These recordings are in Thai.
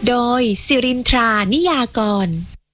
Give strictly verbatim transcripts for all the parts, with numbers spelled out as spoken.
โดยสิรินทรานิยากร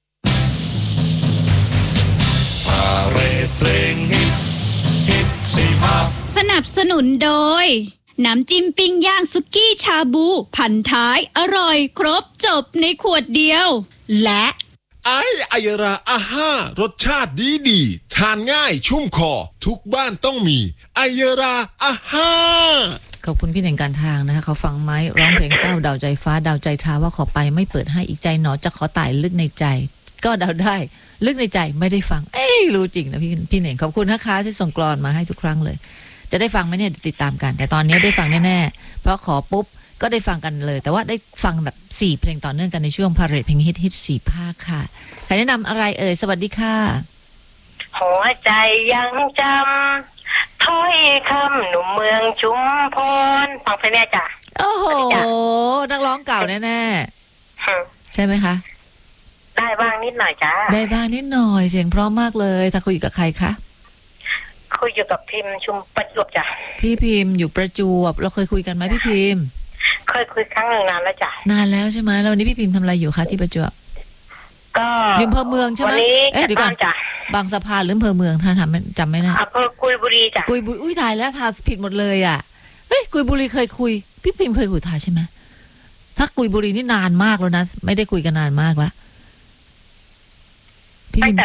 สนับสนุนโดยน้ำจิ้มปิ้งย่างสุกี้ชาบูพันท้ายอร่อยครบจบในขวดเดียวและไออายราอาห้ารสชาติดีดีทานง่ายชุ่มคอทุกบ้านต้องมีไอายราอาห้าขอบคุณพี่เน่งการทางนะคะเขาฟังไหมร้องเพลงเศร้าดาวใจฟ้าดาวใจทาว่าขอไปไม่เปิดให้อีกใจหนอจะขอตายลึกในใจก็เดาได้ลึกในใจไม่ได้ฟังเอ้ยรู้จริงนะพี่พี่เน่งขอบคุณนะคะที่ส่งกลอนมาให้ทุกครั้งเลยจะได้ฟังไหมเนี่ยติดตามกันแต่ตอนนี้ได้ฟังแน่ๆเพราะขอปุ๊บก็ได้ฟังกันเลยแต่ว่าได้ฟังแบบสี่เพลงต่อเนื่องกันในช่วงพาเรดเพลงฮิตฮิตสี่ภาคค่ะใครแนะนำอะไรเอ่ยสวัสดีค่ะหัวใจยังจำถ้อยคำหนุ่มเมืองชุมพรฟังเพลงนี้จ้ะโอ้โหนักร้องเก่าแน่ๆใช่ไหมคะได้บ้างนิดหน่อยจ้าได้บ้างนิดหน่อยเสียงเพราะมากเลยถ้าคุยกับใครคะคุยอยู่กับพิมพ์ชุมประจวบจ้ะพี่พิมพ์อยู่ประจวบเราเคยคุยกันไหมพี่พิมพ์เคยคุยครั้งหนึ่งนานแล้วจ้ะนานแล้วใช่ไหมแล้ววันนี้พี่พิมพ์ทำอะไรอยู่คะที่ประจวบก็ริมอำเภอเมืองใช่ไหมเอ๊ะเดี๋ยวก่อนบางสะพานหรืออำเภอเมืองถ้าทำจำไม่ได้อำเภอกุยบุรีจ้ะกุยบุรีอุ้ยตายแล้วทาผิดหมดเลยอ่ะเฮ้ยกุยบุรีเคยคุยพี่พิมพ์เคยคุยทาใช่ไหมถ้ากุยบุรีนี่นานมากแล้วนะไม่ได้คุยกันนานมากแล้วพี่พิมพ์